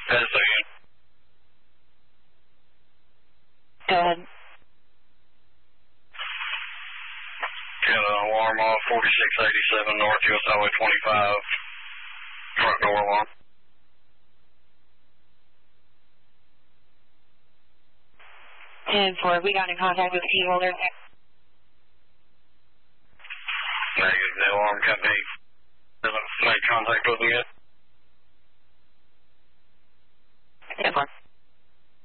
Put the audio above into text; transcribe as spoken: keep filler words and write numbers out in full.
That's again. Go ahead. Got an alarm off, forty-six eighty-seven North U S Highway twenty-five, front door alarm. ten four, we got in contact with the key holder. Negative, the alarm company hasn't made contact with them yet. ten four.